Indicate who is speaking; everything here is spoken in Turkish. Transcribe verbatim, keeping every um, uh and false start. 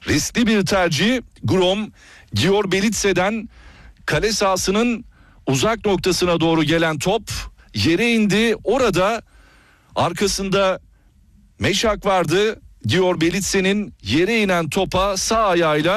Speaker 1: Riskli bir tercih. Grom, Gior Belitse'den kale sahasının uzak noktasına doğru gelen top yere indi. Orada arkasında Meşak vardı. Gior Belitse'nin yere inen topa sağ ayağıyla